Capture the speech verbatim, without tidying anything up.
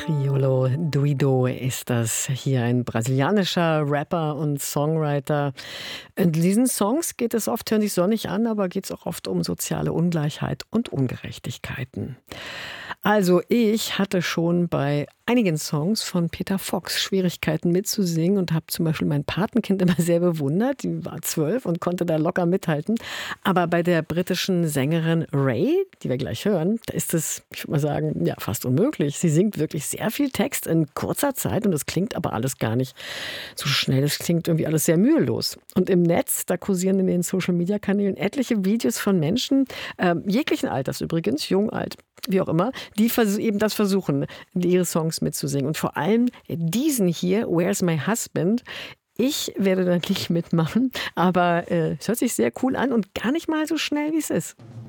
Criolo Duido ist das. Hier ein brasilianischer Rapper und Songwriter. In diesen Songs geht es oft, hören sich sonnig an, aber geht es auch oft um soziale Ungleichheit und Ungerechtigkeiten. Also ich hatte schon bei einigen Songs von Peter Fox Schwierigkeiten mitzusingen und habe zum Beispiel mein Patenkind immer sehr bewundert. Die war zwölf und konnte da locker mithalten. Aber bei der britischen Sängerin Ray, die wir gleich hören, da ist es, ich würde mal sagen, ja, fast unmöglich. Sie singt wirklich sehr viel Text in kurzer Zeit und es klingt aber alles gar nicht so schnell. Es klingt irgendwie alles sehr mühelos. Und im Netz, da kursieren in den Social-Media-Kanälen etliche Videos von Menschen, äh, jeglichen Alters übrigens, jung, alt, wie auch immer, die vers- eben das versuchen, ihre Songs mitzusingen. Und vor allem diesen hier, Where's My Husband? Ich werde da nicht mitmachen, aber äh, es hört sich sehr cool an und gar nicht mal so schnell, wie es ist.